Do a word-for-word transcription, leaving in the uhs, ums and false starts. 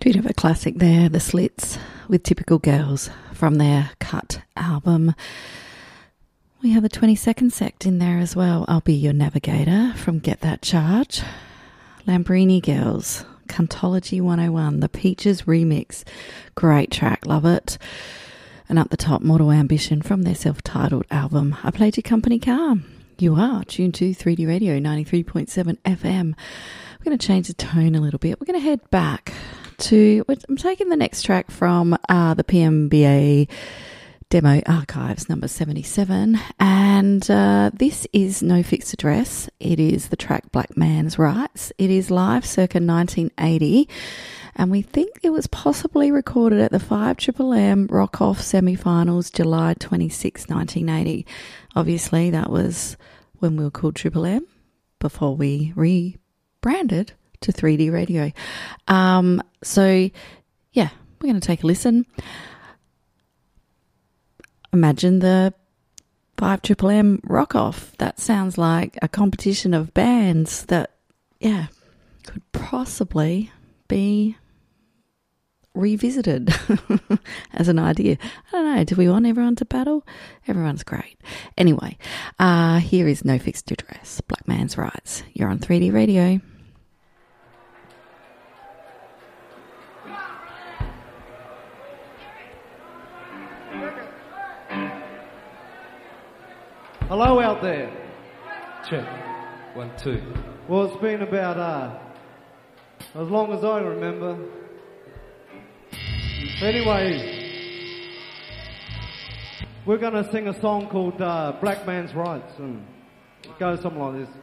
Bit of a classic there, The Slits with Typical Girls from their Cut album. We have the twenty-second sect in there as well. I'll Be Your Navigator from Get That Charge. Lambrini Girls, Cuntology one oh one, the Peaches remix. Great track, love it. And up the top, Mortal Ambition from their self-titled album, I Played Your Company Car. You are tuned to three D Radio ninety-three point seven F M. We're going to change the tone a little bit. We're going to head back to, I'm taking the next track from uh, the P M B A Demo Archives, number seventy-seven, and uh, this is No Fixed Address. It is the track Black Man's Rights. It is live circa nineteen eighty, and we think it was possibly recorded at the five Triple M Rock Off semi-finals, July twenty-sixth, nineteen eighty. Obviously, that was when we were called Triple M, before we rebranded to three D Radio. Um, so, yeah, we're going to take a listen. Imagine the five Triple M Rock Off. That sounds like a competition of bands that, yeah, could possibly be revisited as an idea. I don't know. Do we want everyone to battle? Everyone's great. Anyway, uh, here is No Fixed Address, Black Man's Rights. You're on three D Radio. Hello out there. Check. One, two. Well, it's been about, uh, as long as I remember. Anyway, we're going to sing a song called uh, Black Man's Rights, and it goes something like this.